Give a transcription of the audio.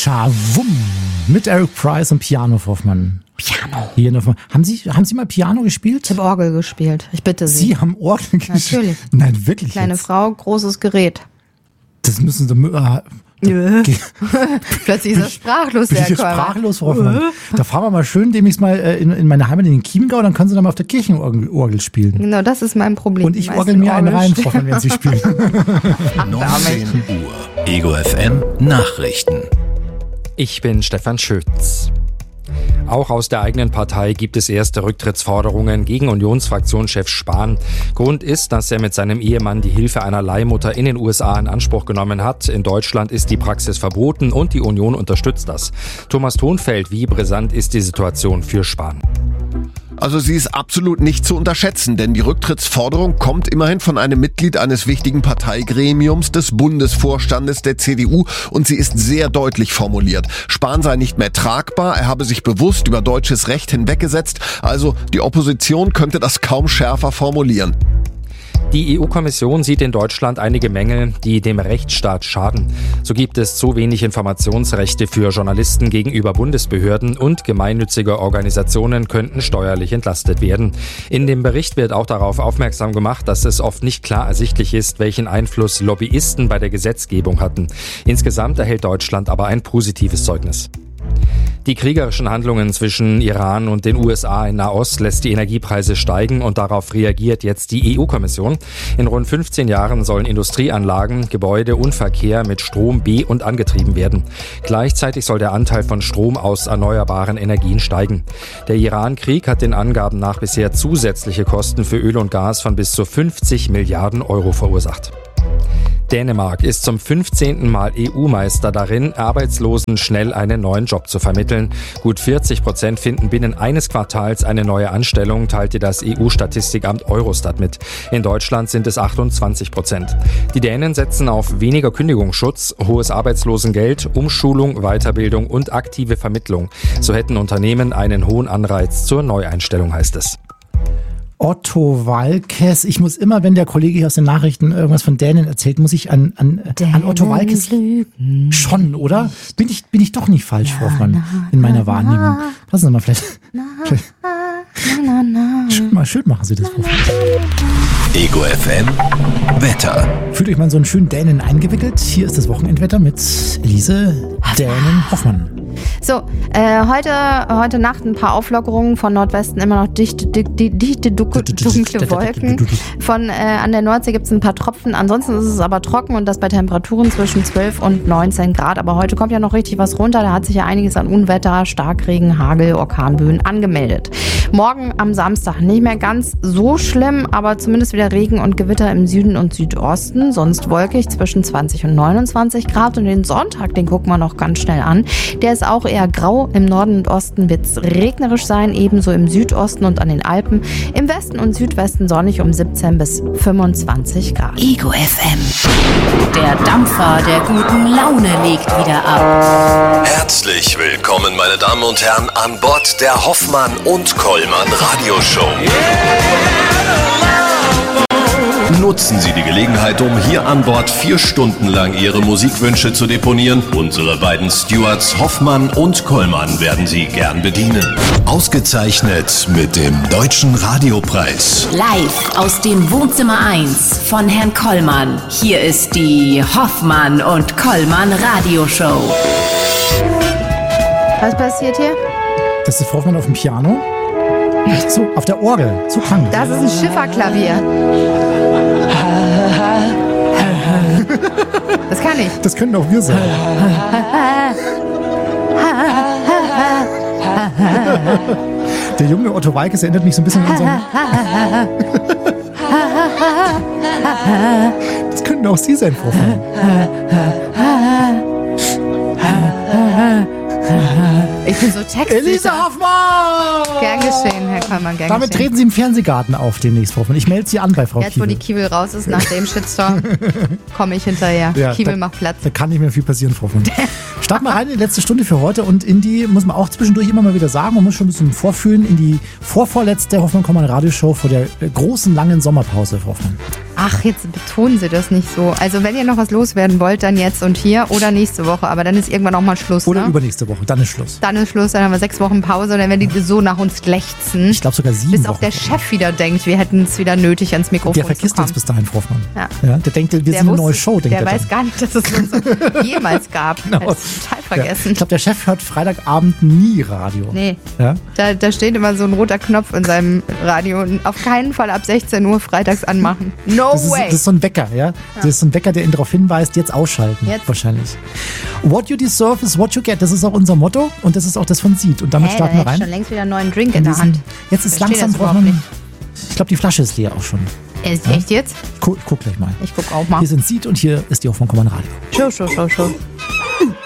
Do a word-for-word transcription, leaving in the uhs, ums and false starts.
Schawum mit Eric Price und Piano Hoffmann. Piano. Hier noch, haben Sie, haben Sie mal Piano gespielt? Ich habe Orgel gespielt. Ich bitte Sie. Sie haben Orgel gespielt? Natürlich. Nein, wirklich. Kleine jetzt? Frau, großes Gerät. Das müssen Sie. Äh, Nö. Plötzlich ist er sprachlos, bin der ich sprachlos, Frau Hoffmann. Da fahren wir mal schön demnächst mal äh, in, in meine Heimat in den Chiemgau, dann können Sie dann mal auf der Kirchenorgel Orgel spielen. Genau, das ist mein Problem. Und ich orgel mir einen rein, Frau Hoffmann, wenn Sie spielen. neunzehn Uhr. Ego F M Nachrichten. Ich bin Stefan Schütz. Auch aus der eigenen Partei gibt es erste Rücktrittsforderungen gegen Unionsfraktionschef Spahn. Grund ist, dass er mit seinem Ehemann die Hilfe einer Leihmutter in den U S A in Anspruch genommen hat. In Deutschland ist die Praxis verboten und die Union unterstützt das. Thomas Thonfeld, wie brisant ist die Situation für Spahn? Also sie ist absolut nicht zu unterschätzen, denn die Rücktrittsforderung kommt immerhin von einem Mitglied eines wichtigen Parteigremiums des Bundesvorstandes der C D U und sie ist sehr deutlich formuliert. Spahn sei nicht mehr tragbar, er habe sich bewusst über deutsches Recht hinweggesetzt, also die Opposition könnte das kaum schärfer formulieren. Die E U-Kommission sieht in Deutschland einige Mängel, die dem Rechtsstaat schaden. So gibt es zu wenig Informationsrechte für Journalisten gegenüber Bundesbehörden und gemeinnützige Organisationen könnten steuerlich entlastet werden. In dem Bericht wird auch darauf aufmerksam gemacht, dass es oft nicht klar ersichtlich ist, welchen Einfluss Lobbyisten bei der Gesetzgebung hatten. Insgesamt erhält Deutschland aber ein positives Zeugnis. Die kriegerischen Handlungen zwischen Iran und den U S A in Nahost lässt die Energiepreise steigen und darauf reagiert jetzt die E U-Kommission. In rund fünfzehn Jahren sollen Industrieanlagen, Gebäude und Verkehr mit Strom be- und angetrieben werden. Gleichzeitig soll der Anteil von Strom aus erneuerbaren Energien steigen. Der Iran-Krieg hat den Angaben nach bisher zusätzliche Kosten für Öl und Gas von bis zu fünfzig Milliarden Euro verursacht. Dänemark ist zum fünfzehnten Mal E U-Meister darin, Arbeitslosen schnell einen neuen Job zu vermitteln. Gut vierzig Prozent finden binnen eines Quartals eine neue Anstellung, teilte das E U-Statistikamt Eurostat mit. In Deutschland sind es achtundzwanzig Prozent. Die Dänen setzen auf weniger Kündigungsschutz, hohes Arbeitslosengeld, Umschulung, Weiterbildung und aktive Vermittlung. So hätten Unternehmen einen hohen Anreiz zur Neueinstellung, heißt es. Otto Waalkes. Ich muss immer, wenn der Kollege hier aus den Nachrichten irgendwas von Dänen erzählt, muss ich an, an, an Otto Waalkes schon, oder? Bin ich, bin ich doch nicht falsch, Frau Hoffmann, in meiner Wahrnehmung. Lassen Sie mal vielleicht. vielleicht schön, mal schön machen Sie das, Frau Hoffmann. Ego F M Wetter. Fühlt euch mal in so einen schönen Dänen eingewickelt. Hier ist das Wochenendwetter mit Elise Dänen Hoffmann. So, äh, heute, heute Nacht ein paar Auflockerungen, von Nordwesten immer noch dichte, dichte, dichte dunkle Wolken. Von äh, an der Nordsee gibt es ein paar Tropfen, ansonsten ist es aber trocken und das bei Temperaturen zwischen zwölf und neunzehn Grad. Aber heute kommt ja noch richtig was runter, da hat sich ja einiges an Unwetter, Starkregen, Hagel, Orkanböen angemeldet. Morgen am Samstag nicht mehr ganz so schlimm, aber zumindest wieder Regen und Gewitter im Süden und Südosten, sonst wolkig zwischen zwanzig und neunundzwanzig Grad und den Sonntag, den gucken wir noch ganz schnell an. Der ist auch eher grau, im Norden und Osten wird es regnerisch sein, ebenso im Südosten und an den Alpen. Im Westen und Südwesten sonnig um siebzehn bis fünfundzwanzig Grad. Ego F M. Der Dampfer der guten Laune legt wieder ab. Herzlich willkommen, meine Damen und Herren, an Bord der Hoffmann und Kollmann Radioshow. Nutzen Sie die Gelegenheit, um hier an Bord vier Stunden lang Ihre Musikwünsche zu deponieren. Unsere beiden Stewards Hoffmann und Kollmann werden Sie gern bedienen. Ausgezeichnet mit dem Deutschen Radiopreis. Live aus dem Wohnzimmer eins von Herrn Kollmann. Hier ist die Hoffmann und Kollmann Radioshow. Was passiert hier? Das ist Frau Hoffmann auf dem Piano. So, auf der Orgel. So klang das. Das ist ein Schifferklavier. Das kann ich. Das können auch wir sein. Der junge Otto Waalkes erinnert mich so ein bisschen an unseren... Das könnten auch Sie sein, Frau Hoffmann. Ich Ich bin so textsicher. Elisa Hoffmann! Gern geschehen, Herr Kollmann, gern Damit geschehen. treten Sie im Fernsehgarten auf demnächst, Frau Hoffmann. Ich melde Sie an bei Frau Jetzt, Kiewel. wo die Kiewel raus ist, nach dem Shitstorm, komme ich hinterher. Ja, Kiewel da, macht Platz. Da kann nicht mehr viel passieren, Frau Hoffmann. Starten wir rein in die letzte Stunde für heute und in die, muss man auch zwischendurch immer mal wieder sagen, man muss schon ein bisschen vorfühlen, in die vorvorletzte Hoffmann-Kollmann-Radioshow vor der großen, langen Sommerpause, Frau Hoffmann. Ach, jetzt betonen Sie das nicht so. Also wenn ihr noch was loswerden wollt, dann jetzt und hier oder nächste Woche. Aber dann ist irgendwann auch mal Schluss. Oder ne? übernächste Woche, dann ist Schluss. Dann ist Schluss, dann haben wir sechs Wochen Pause und dann werden die so nach uns lechzen. Ich glaube sogar sieben Bis Wochen. auch der Chef wieder denkt, wir hätten es wieder nötig, ans Mikrofon Der zu vergisst kommen. uns bis dahin, Frau Hoffmann. Ja. Ja, der denkt, wir Der sind eine wusste- neue Show. Denkt Der er weiß dann. gar nicht, dass es uns jemals gab. Genau. Er hat es total vergessen. Ja. Ich glaube, der Chef hört Freitagabend nie Radio. Nee, Ja? da, da steht immer so ein roter Knopf in seinem Radio und auf keinen Fall ab sechzehn Uhr freitags anmachen. No Das ist, way! das ist so ein Wecker, ja? Das ist so ein Wecker, der ihn darauf hinweist, jetzt ausschalten. Jetzt. Wahrscheinlich. What you deserve is what you get. Das ist auch unser Motto und das ist auch das von Seed. Und damit Hä, starten da wir hätte ich rein. schon längst wieder einen neuen Drink in, In der diesem- Hand. Jetzt ist Verstehe langsam, das braucht überhaupt man. nicht. Ich glaube, die Flasche ist leer auch schon. Echt, echt jetzt? Guck, guck gleich mal. Ich guck auch mal. Hier sind Seed und hier ist die Hoffmann-Kollmann Radio. Show, show, show, show.